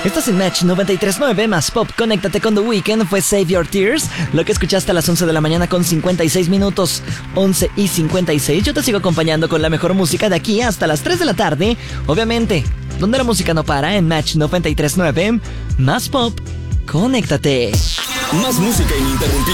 Estás en Match 93.9 más Pop. Conéctate con The Weeknd. Fue Save Your Tears. Lo que escuchaste a las 11 de la mañana con 56 minutos. 11 y 56. Yo te sigo acompañando con la mejor música de aquí hasta las 3 de la tarde. Obviamente, donde la música no para, en Match 93.9 más Pop. Conéctate. Más música ininterrumpida.